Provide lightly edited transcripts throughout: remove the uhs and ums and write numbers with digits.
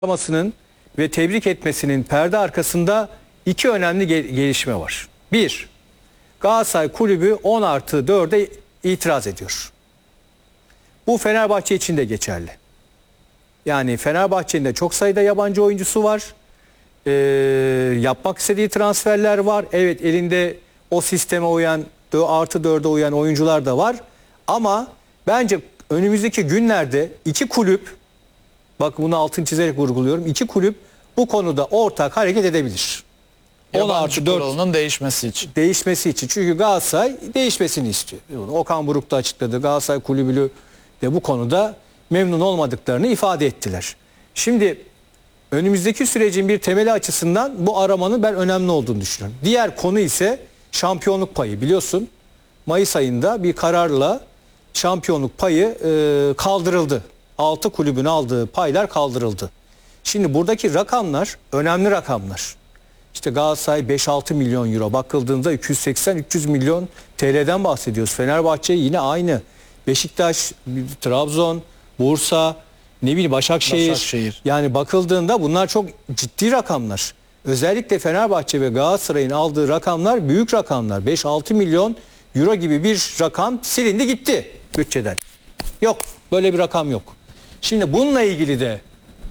kutlamasının ve tebrik etmesinin perde arkasında iki önemli gelişme var. Bir, Galatasaray Kulübü 10+4'e itiraz ediyor. Bu Fenerbahçe için de geçerli. Yani Fenerbahçe'nin de çok sayıda yabancı oyuncusu var. Yapmak istediği transferler var. Evet, elinde o sisteme uyan, +4'e uyan oyuncular da var. Ama bence önümüzdeki günlerde iki kulüp, bak bunu altını çizerek vurguluyorum, iki kulüp bu konuda ortak hareket edebilir. Yabancı kuralının değişmesi için. Değişmesi için. Çünkü Galatasaray değişmesini istiyor. Okan Buruk da açıkladı. Galatasaray Kulübü de bu konuda memnun olmadıklarını ifade ettiler. Şimdi önümüzdeki sürecin bir temeli açısından bu aramanın ben önemli olduğunu düşünüyorum. Diğer konu ise şampiyonluk payı. Biliyorsun Mayıs ayında bir kararla şampiyonluk payı kaldırıldı. 6 kulübün aldığı paylar kaldırıldı. Şimdi buradaki rakamlar önemli rakamlar. İşte Galatasaray 5-6 milyon euro, bakıldığında 280-300 milyon TL'den bahsediyoruz. Fenerbahçe yine aynı. Beşiktaş, Trabzon, Bursa, ne bileyim Başakşehir. Yani bakıldığında bunlar çok ciddi rakamlar. Özellikle Fenerbahçe ve Galatasaray'ın aldığı rakamlar büyük rakamlar. 5-6 milyon euro gibi bir rakam silindi gitti bütçeden. Yok, böyle bir rakam yok. Şimdi bununla ilgili de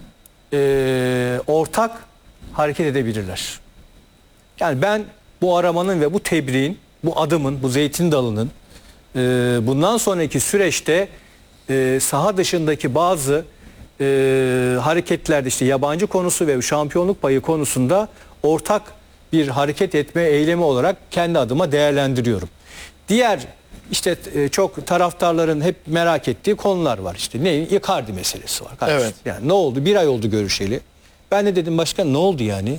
ortak hareket edebilirler. Yani ben bu aramanın ve bu tebriğin, bu adımın, bu zeytin dalının bundan sonraki süreçte saha dışındaki bazı hareketlerde, işte yabancı konusu ve şampiyonluk payı konusunda ortak bir hareket etme eylemi olarak kendi adıma değerlendiriyorum. Diğer işte çok taraftarların hep merak ettiği konular var. İşte ne? Icardi meselesi var. Kardeşim. Evet. Yani ne oldu? Bir ay oldu görüşeli. Ben de dedim başkan ne oldu yani?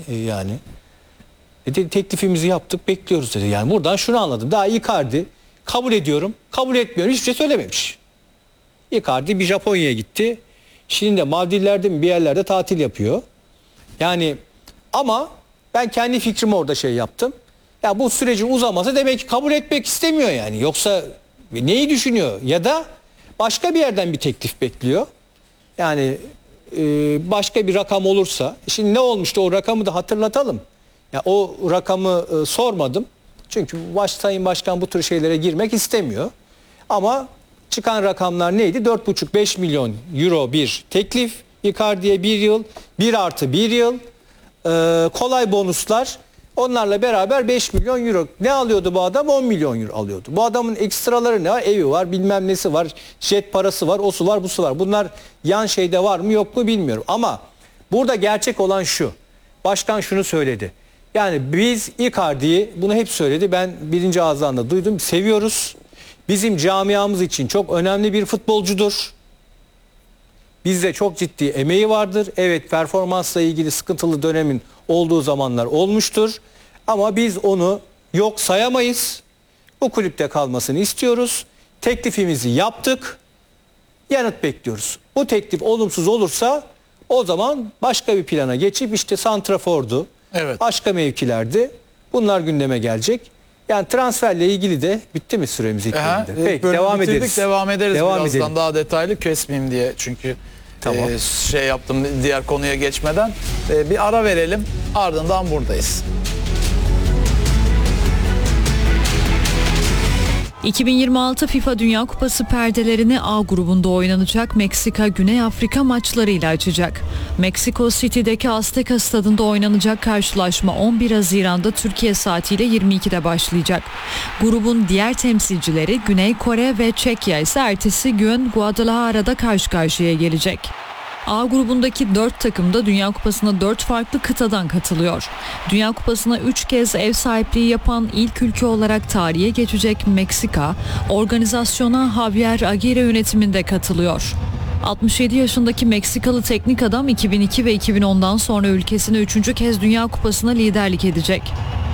Dedi, teklifimizi yaptık, bekliyoruz dedi. Yani buradan şunu anladım. Daha Icardi kabul ediyorum, kabul etmiyorum, hiçbir şey söylememiş. Icardi bir Japonya'ya gitti. Şimdi de Maldivler'de mi bir yerlerde tatil yapıyor. Yani ama ben kendi fikrimi orada yaptım. Ya bu sürecin uzaması demek ki kabul etmek istemiyor yani. Yoksa neyi düşünüyor? Ya da başka bir yerden bir teklif bekliyor. Yani başka bir rakam olursa. Şimdi ne olmuştu, o rakamı da hatırlatalım. Ya o rakamı sormadım. Çünkü Sayın Başkan bu tür şeylere girmek istemiyor. Ama çıkan rakamlar neydi? 4,5-5 milyon euro bir teklif. Icardi'ye 1 yıl, 1+1 yıl. Kolay bonuslar. Onlarla beraber 5 milyon euro. Ne alıyordu bu adam? 10 milyon euro alıyordu. Bu adamın ekstraları ne var? Evi var, bilmem nesi var, jet parası var, osu var, busu var. Bunlar yan şeyde var mı yok mu bilmiyorum. Ama burada gerçek olan şu. Başkan şunu söyledi. Yani biz Icardi'yi, bunu hep söyledi, ben birinci ağızdan da duydum, seviyoruz. Bizim camiamız için çok önemli bir futbolcudur. Bizde çok ciddi emeği vardır. Evet, performansla ilgili sıkıntılı dönemin olduğu zamanlar olmuştur. Ama biz onu yok sayamayız. Bu kulüpte kalmasını istiyoruz. Teklifimizi yaptık. Yanıt bekliyoruz. Bu teklif olumsuz olursa o zaman başka bir plana geçip işte santrafordu, evet, başka mevkilerdi. Bunlar gündeme gelecek. Yani transferle ilgili de bitti mi süremiz ilk bölümde? Peki devam ederiz. Devam ederiz birazdan daha detaylı kesmeyeyim diye çünkü tamam. Yaptım diğer konuya geçmeden. Bir ara verelim, ardından buradayız. 2026 FIFA Dünya Kupası perdelerini A grubunda oynanacak Meksika-Güney Afrika maçlarıyla açacak. Meksiko City'deki Azteca Stadı'nda oynanacak karşılaşma 11 Haziran'da Türkiye saatiyle 22'de başlayacak. Grubun diğer temsilcileri Güney Kore ve Çekya ise ertesi gün Guadalajara'da karşı karşıya gelecek. A grubundaki 4 takım da Dünya Kupası'na 4 farklı kıtadan katılıyor. Dünya Kupası'na 3 kez ev sahipliği yapan ilk ülke olarak tarihe geçecek Meksika, organizasyona Javier Aguirre yönetiminde katılıyor. 67 yaşındaki Meksikalı teknik adam 2002 ve 2010'dan sonra ülkesine 3. kez Dünya Kupası'na liderlik edecek.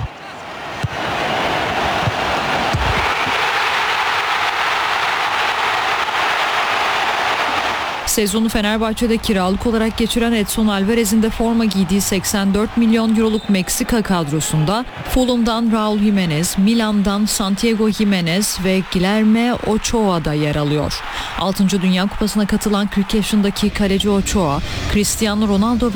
Sezonu Fenerbahçe'de kiralık olarak geçiren Edson Alvarez'in de forma giydiği 84 milyon euroluk Meksika kadrosunda Fulham'dan Raul Jimenez, Milan'dan Santiago Jimenez ve Guilherme Ochoa da yer alıyor. 6. Dünya Kupası'na katılan 40 yaşındaki kaleci Ochoa, Cristiano Ronaldo